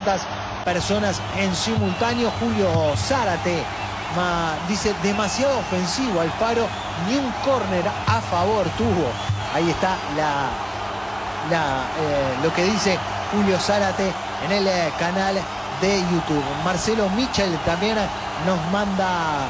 200 personas en simultáneo. Julio Zárate dice, demasiado ofensivo Alfaro, ni un córner a favor tuvo. Ahí está lo que dice Julio Zárate en el canal de YouTube. Marcelo Michel también nos manda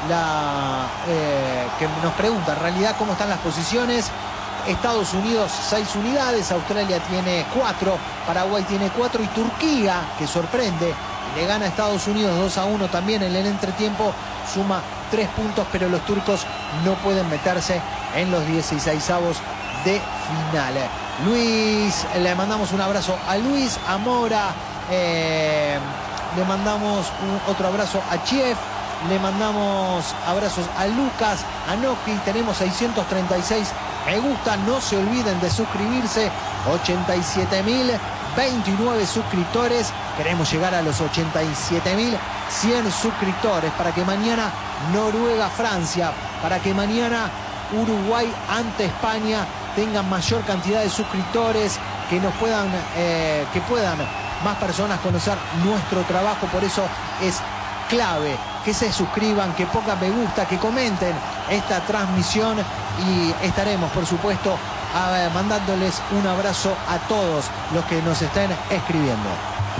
que nos pregunta en realidad cómo están las posiciones. Estados Unidos 6 unidades, Australia tiene 4, Paraguay tiene 4 y Turquía, que sorprende, le gana a Estados Unidos 2-1 también en el entretiempo, suma 3 puntos, pero los turcos no pueden meterse en los 16avos de final. Luis, le mandamos un abrazo a Luis, a Mora, le mandamos otro abrazo a Chiev, le mandamos abrazos a Lucas, a Noki. Tenemos 636 me gusta, no se olviden de suscribirse. 87.029 suscriptores, queremos llegar a los 87.100 suscriptores para que mañana Noruega-Francia, para que mañana Uruguay ante España tengan mayor cantidad de suscriptores, que puedan más personas conocer nuestro trabajo. Por eso es clave que se suscriban, que pongan me gusta, que comenten esta transmisión y estaremos, por supuesto, mandándoles un abrazo a todos los que nos estén escribiendo.